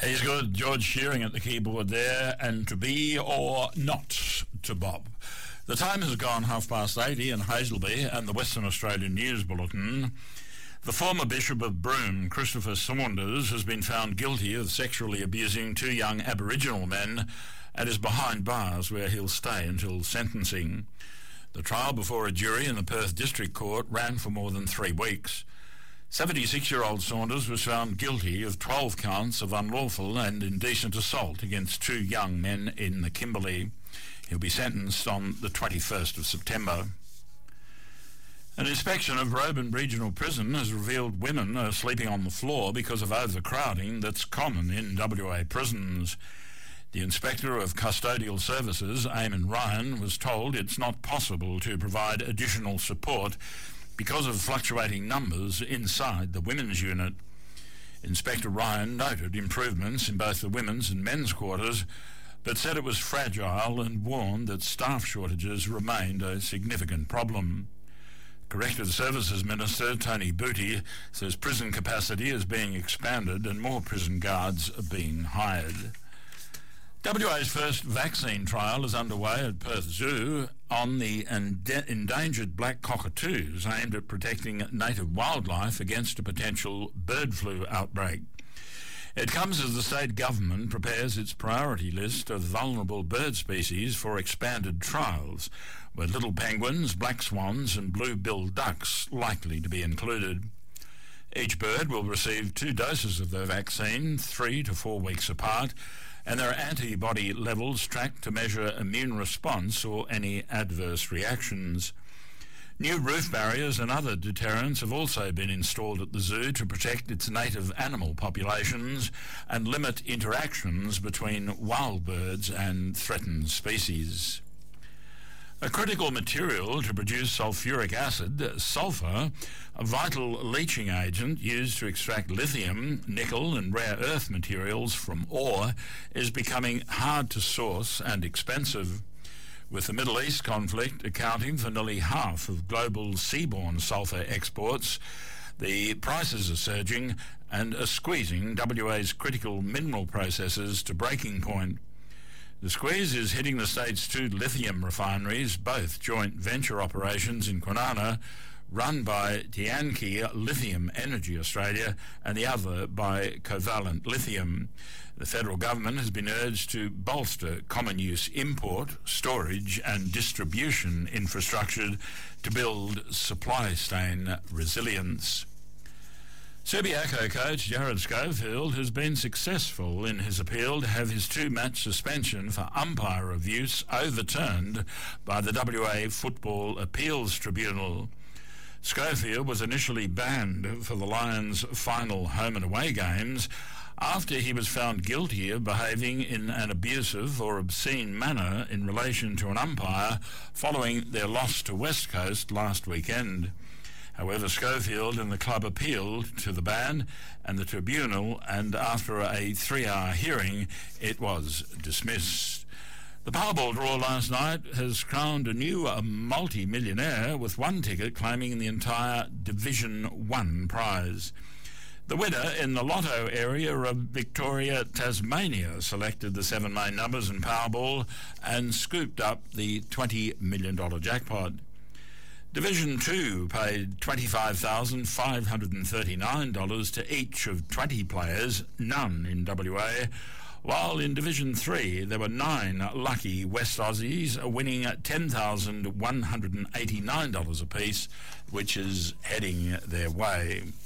He's good. George Shearing at the keyboard there, and to be or not to bob. The time has gone 80:30 in Hazelby and the Western Australian News Bulletin. The former Bishop of Broome, Christopher Saunders, has been found guilty of sexually abusing two young Aboriginal men and is behind bars where he'll stay until sentencing. The trial before a jury in the Perth District Court ran for more than 3 weeks. 76-year-old Saunders was found guilty of 12 counts of unlawful and indecent assault against two young men in the Kimberley. He'll be sentenced on the 21st of September. An inspection of Roban Regional Prison has revealed women are sleeping on the floor because of overcrowding that's common in WA prisons. The Inspector of Custodial Services, Eamon Ryan, was told it's not possible to provide additional support because of fluctuating numbers inside the women's unit. Inspector Ryan noted improvements in both the women's and men's quarters, but said it was fragile and warned that staff shortages remained a significant problem. Corrective Services Minister Tony Booty says prison capacity is being expanded and more prison guards are being hired. WA's first vaccine trial is underway at Perth Zoo on the endangered black cockatoos aimed at protecting native wildlife against a potential bird flu outbreak. It comes as the state government prepares its priority list of vulnerable bird species for expanded trials, with little penguins, black swans and blue-billed ducks likely to be included. Each bird will receive 2 doses of the vaccine, 3 to 4 weeks apart, and their antibody levels tracked to measure immune response or any adverse reactions. New roof barriers and other deterrents have also been installed at the zoo to protect its native animal populations and limit interactions between wild birds and threatened species. A critical material to produce sulfuric acid, sulfur, a vital leaching agent used to extract lithium, nickel and rare earth materials from ore, is becoming hard to source and expensive. With the Middle East conflict accounting for nearly half of global seaborne sulfur exports, the prices are surging and are squeezing WA's critical mineral processes to breaking point. The squeeze is hitting the state's 2 lithium refineries, both joint venture operations in Kwinana, run by Tianqi Lithium Energy Australia and the other by Covalent Lithium. The federal government has been urged to bolster common use import, storage and distribution infrastructure to build supply chain resilience. Subiaco coach Jared Schofield has been successful in his appeal to have his 2-match suspension for umpire abuse overturned by the WA Football Appeals Tribunal. Schofield was initially banned for the Lions' final home and away games after he was found guilty of behaving in an abusive or obscene manner in relation to an umpire following their loss to West Coast last weekend. However, Schofield and the club appealed to the ban and the tribunal, and after a 3-hour hearing, it was dismissed. The Powerball draw last night has crowned a new multi-millionaire with 1 ticket claiming the entire Division 1 prize. The winner in the lotto area of Victoria, Tasmania, selected the 7 main numbers in Powerball and scooped up the $20 million jackpot. Division 2 paid $25,539 to each of 20 players, none in WA, while in Division 3 there were 9 lucky West Aussies winning $10,189 apiece, which is heading their way.